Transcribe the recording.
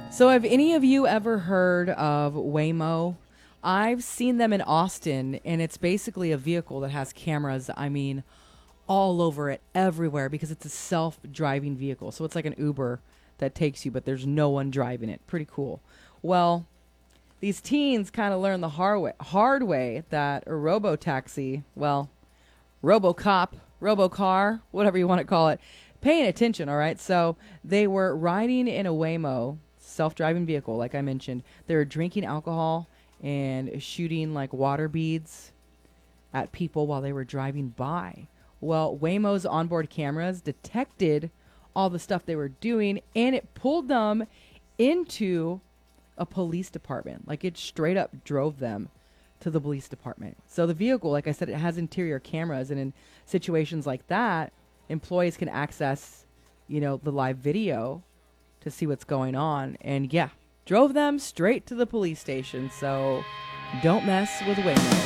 So, have any of you ever heard of Waymo? I've seen them in Austin, and it's basically a vehicle that has cameras. I mean, all over it, everywhere, because it's a self-driving vehicle. So it's like an Uber that takes you, but there's no one driving it. Pretty cool. Well, these teens kind of learned the hard way that a robo-taxi, well, RoboCop, RoboCar, whatever you want to call it, paying attention, all right? So they were riding in a Waymo, self-driving vehicle, like I mentioned. They were drinking alcohol and shooting like water beads at people while they were driving by. Well, Waymo's onboard cameras detected all the stuff they were doing, and it pulled them into a police department. Like, it straight up drove them to the police department. So the vehicle, like I said, it has interior cameras, and in situations like that, employees can access, the live video to see what's going on. And yeah, drove them straight to the police station. So don't mess with Waymo.